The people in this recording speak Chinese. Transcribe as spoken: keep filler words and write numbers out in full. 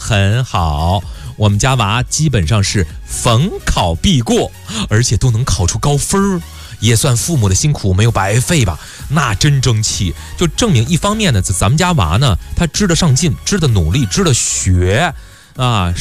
很好，我们家娃基本上是逢考必过，而且都能考出高分，也算父母的辛苦没有白费吧。那真争气，就证明一方面呢，咱们家娃呢，他知得上进，知得努力，知得学啊。